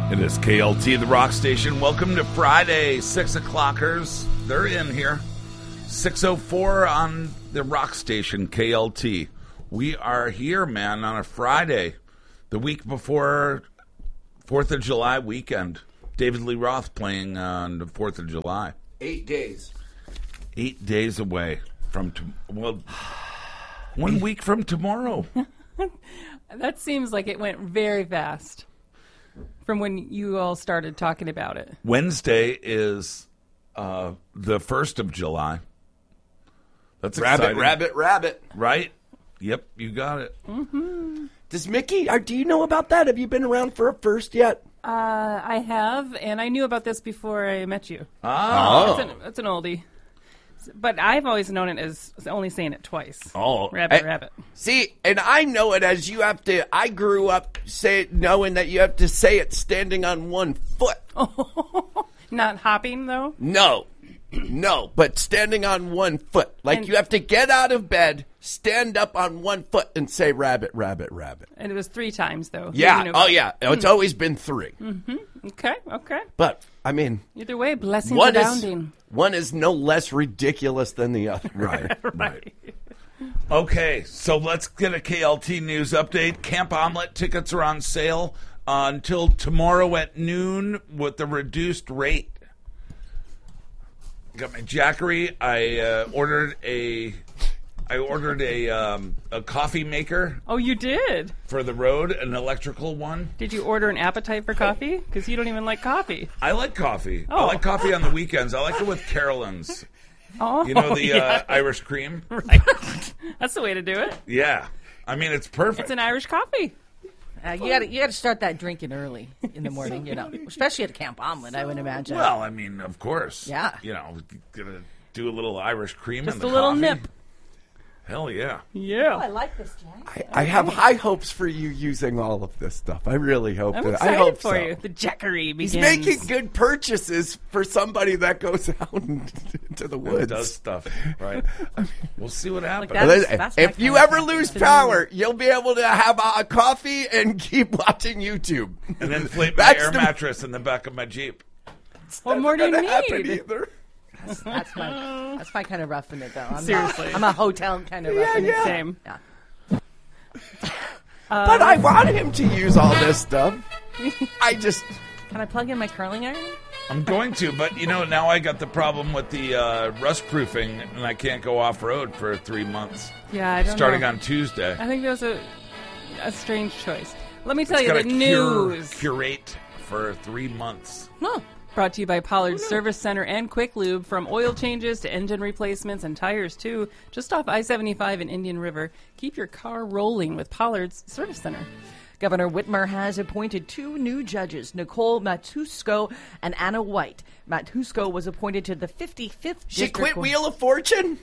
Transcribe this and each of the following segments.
It is KLT, the rock station. Welcome to Friday, 6 o'clockers. They're in here. 6:04 on the rock station, KLT. We are here, man, on a Friday, the week before 4th of July weekend. David Lee Roth playing on the 4th of July. 8 days. 8 days away from, 1 week from tomorrow. That seems like it went very fast from when you all started talking about it. Wednesday is the 1st of July. That's exciting. Rabbit. Right? Yep, you got it. Mm-hmm. Does Mickey, do you know about that? Have you been around for a first yet? I have, and I knew about this before I met you. Oh. That's an oldie. But I've always known it as only saying it twice. Oh. Rabbit. See, and I know it as you have to, I grew up knowing that you have to say it standing on one foot. Not hopping, though? No, but standing on one foot. Like you have to get out of bed, stand up on one foot, and say rabbit, rabbit, rabbit. And it was 3 times, though. Yeah, yeah. It's always been 3. Mm-hmm. Okay. But, I mean... Either way, blessings abounding. One is no less ridiculous than the other. Right. Okay, so let's get a KLT news update. Camp Omelette tickets are on sale until tomorrow at noon with a reduced rate. Got my Jackery. I ordered a coffee maker. Oh, you did? For the road, an electrical one. Did you order an appetite for coffee? Because you don't even like coffee. I like coffee. Oh. I like coffee on the weekends. I like it with Carolyn's. Oh, you know the Irish cream? Right. That's the way to do it. Yeah. I mean, it's perfect. It's an Irish coffee. You got to start that drinking early in the morning, especially at Camp Omelette, I would imagine. Well, I mean, of course. Yeah. Gonna do a little Irish cream Just in the a little coffee. nip. Hell yeah. Yeah. Oh, I like this, Jack. I have high hopes for you using all of this stuff. I really hope I'm that. excited I hope for so. you. The Jackery begins. He's making good purchases for somebody that goes out into the woods. It does stuff, right? We'll see what happens. That's my if you kind of ever lose power, you'll be able to have a coffee and keep watching YouTube. And then inflate my air mattress in the back of my Jeep. What more do you need? Either. That's my kind of roughing it, though. Seriously. I'm a hotel kind of roughing it. Same. Yeah. But I want him to use all this stuff. Can I plug in my curling iron? I'm going to, but now I got the problem with the rust proofing, and I can't go off road for 3 months. Yeah, I don't starting know. on Tuesday. I think that was a strange choice. Let me tell you Gotta the news. Curate for 3 months. Huh. Brought to you by Pollard Service Center and Quick Lube. From oil changes to engine replacements and tires, too. Just off I-75 in Indian River. Keep your car rolling with Pollard's Service Center. Governor Whitmer has appointed 2 new judges, Nicole Matusko and Anna White. Matusko was appointed to the 55th She District quit Wheel of Fortune?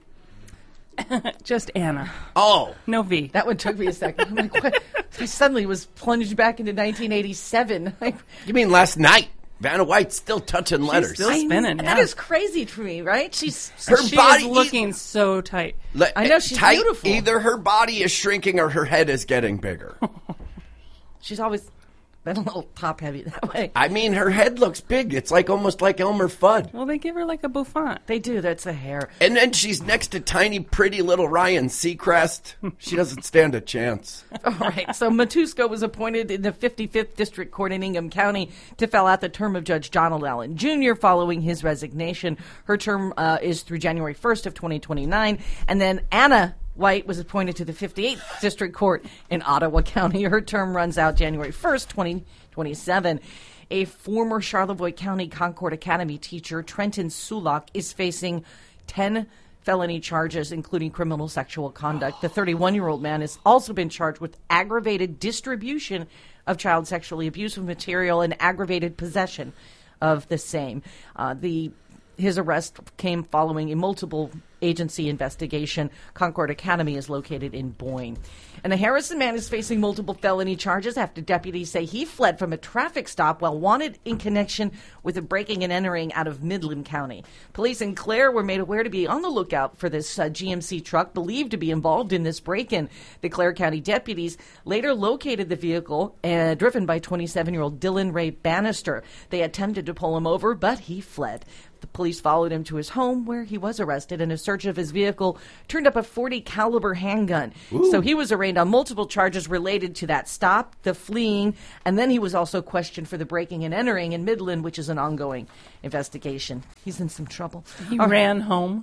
Just Anna. Oh. No V. That one took me a second. I'm like, what? I suddenly was plunged back into 1987. You mean last night? Vanna White's still touching letters. Still spinning. That is crazy to me, right? She body is looking so tight. I know, she's tight, beautiful. Either her body is shrinking or her head is getting bigger. She's always been a little top heavy that way. I mean, her head looks big. It's almost like Elmer Fudd. Well, they give her like a bouffant. They do. That's a hair. And then she's next to tiny, pretty little Ryan Seacrest. She doesn't stand a chance. All right. So Matusko was appointed in the 55th District Court in Ingham County to fill out the term of Judge Donald Allen Jr. following his resignation. Her term is through January 1st of 2029. And then Anna White was appointed to the 58th District Court in Ottawa County. Her term runs out January 1st, 2027. A former Charlevoix County Concord Academy teacher, Trenton Sulak, is facing 10 felony charges, including criminal sexual conduct. The 31-year-old man has also been charged with aggravated distribution of child sexually abusive material and aggravated possession of the same. His arrest came following a multiple agency investigation. Concord Academy is located in Boyne. And the Harrison man is facing multiple felony charges after deputies say he fled from a traffic stop while wanted in connection with a breaking and entering out of Midland County. Police in Clare were made aware to be on the lookout for this GMC truck believed to be involved in this break-in. The Clare County deputies later located the vehicle driven by 27-year-old Dylan Ray Bannister. They attempted to pull him over, but he fled. The police followed him to his home where he was arrested, and a search of his vehicle turned up a .40 caliber handgun. Ooh. So he was arraigned on multiple charges related to that stop, the fleeing, and then he was also questioned for the breaking and entering in Midland, which is an ongoing investigation. He's in some trouble. He ran home.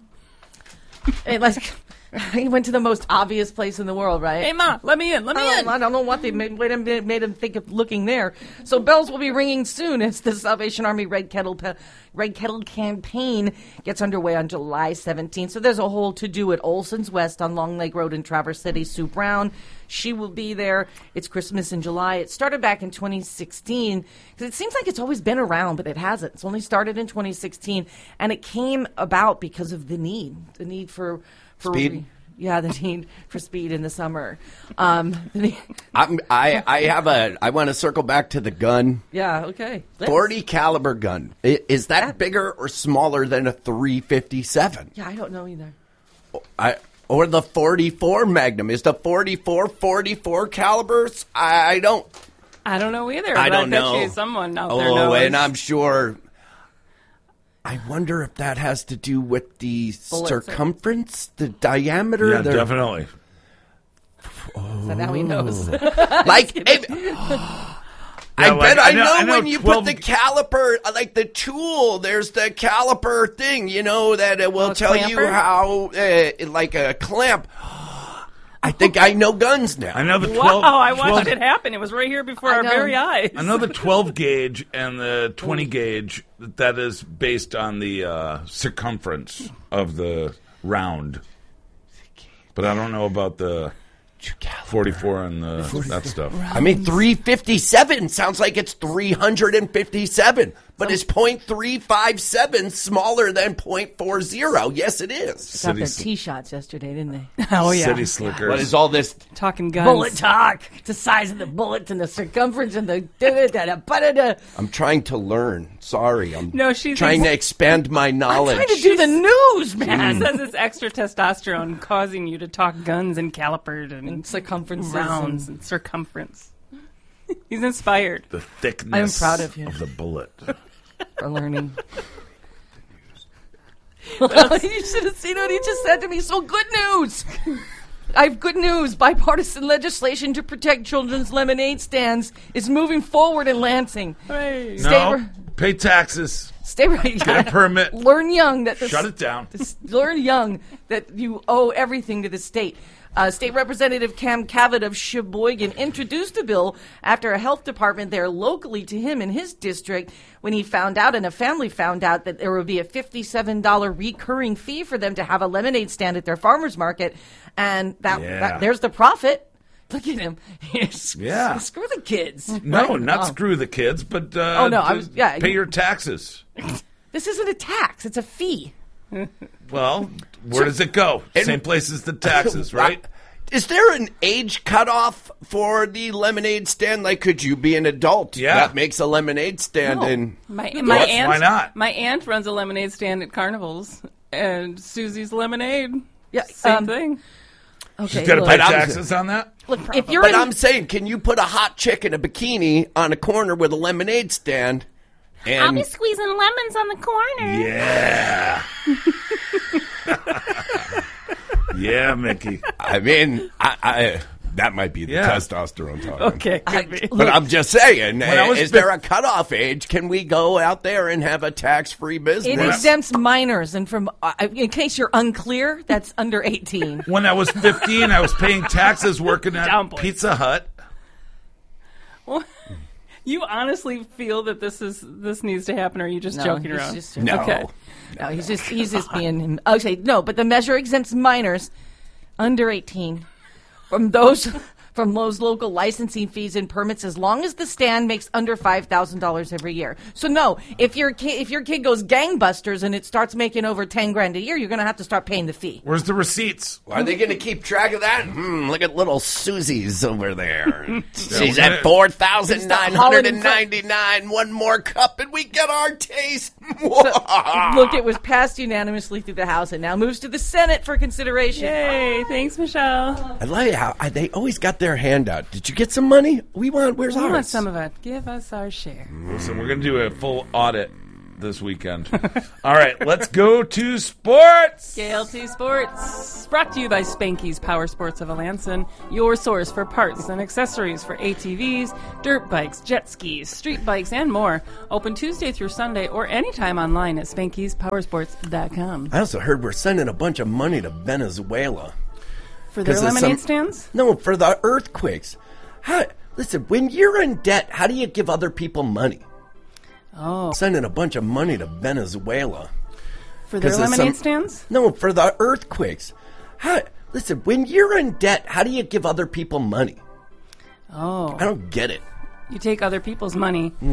He went to the most obvious place in the word, right? Hey, Ma, let me in. I don't know what they made him think of looking there. So bells will be ringing soon as the Salvation Army Red Kettle campaign gets underway on July 17th. So there's a whole to-do at Olson's West on Long Lake Road in Traverse City. Sue Brown, she will be there. It's Christmas in July. It started back in 2016 because it seems like it's always been around, but it hasn't. It's only started in 2016, and it came about because of the need for speed. The need for speed in the summer. I want to circle back to the gun. Yeah, okay. .40 caliber gun. Is that bigger or smaller than a .357? Yeah, I don't know either. Or the .44 Magnum. Is the .44 calibers? I don't know either. I don't bet know. you someone out there knows. Oh, and I'm sure. I wonder if that has to do with the circumference, the diameter. Yeah, definitely. So now he knows. I know when you put the caliper, like the tool, there's the caliper thing, that it will tell clamper? you how, like a clamp. I think I know guns now. I know the 12. Wow, I watched it happen. It was right here before our very eyes. I know the 12 gauge and the 20 gauge. That is based on the circumference of the round. But I don't know about the 44 and that stuff. I mean, 357 sounds like it's 357, but is .357 smaller than .40? Yes, it is. Got their tee shots yesterday, didn't they? Oh, yeah. City slickers. What is all this? Talking guns. Bullet talk. The size of the bullets and the circumference and the... I'm trying to learn. Sorry. I'm she's trying to expand my knowledge. I'm trying to do the news, man. She says it's extra testosterone causing you to talk guns and calipers and circumferences rounds and circumference. He's inspired. The thickness I'm proud of you. of the bullet. For learning. Well, you should have seen what he just said to me. So good news. I have good news. Bipartisan legislation to protect children's lemonade stands is moving forward in Lansing. Hey. Pay taxes. Stay right. Get a permit. Learn young that Shut it down. Learn young that you owe everything to the state. State Representative Cam Cavett of Sheboygan introduced a bill after a health department there locally to him in his district when he found out and a family found out that there would be a $57 recurring fee for them to have a lemonade stand at their farmer's market. And that there's the profit. Look at him. Screw the kids. No, right? not screw the kids, but pay your taxes. This isn't a tax. It's a fee. Well, where does it go? Same place as the taxes, right? Is there an age cutoff for the lemonade stand? Like, could you be an adult? Yeah. That makes a lemonade stand. No. And my aunt, why not? My aunt runs a lemonade stand at carnivals, and Susie's Lemonade. Yeah, same thing. Okay, she's got to pay taxes on that? Look, if you're I'm saying, can you put a hot chick in a bikini on a corner with a lemonade stand? And I'll be squeezing lemons on the corner. Yeah. Yeah, Mickey. I mean, I that might be the testosterone talking. Okay, could be. But I'm just saying, is there a cutoff age? Can we go out there and have a tax-free business? It exempts minors, and from in case you're unclear, that's under 18. When I was 15, I was paying taxes working at Pizza Hut. Well, you honestly feel that this needs to happen, or are you just joking around? No. Okay. No, he's just being him. Okay, no, but the measure exempts minors under 18 from those from those local licensing fees and permits as long as the stand makes under $5,000 every year. So no, if your kid goes gangbusters and it starts making over $10,000 a year, you're going to have to start paying the fee. Where's the receipts? Are they going to keep track of that? Look at little Susie's over there. She's at 4,999. One more cup and we get our taste. Look, it was passed unanimously through the House and now moves to the Senate for consideration. Yay! Thanks, Michelle. I like how they always got their hand out. Did you get some money? Where's We ours? want some of it. Give us our share. Listen, we're going to do a full audit this weekend. All right, let's go to sports. KLT Sports, brought to you by Spanky's Power Sports of Alanson, your source for parts and accessories for ATVs, dirt bikes, jet skis, street bikes, and more. Open Tuesday through Sunday or anytime online at Spanky'sPowersports.com. I also heard we're sending a bunch of money to Venezuela. For their 'Cause of lemonade some- stands? No, for the earthquakes. Listen, when you're in debt, how do you give other people money? Oh. Sending a bunch of money to Venezuela. For their 'Cause of lemonade some- stands? No, for the earthquakes. Listen, when you're in debt, how do you give other people money? Oh. I don't get it. You take other people's money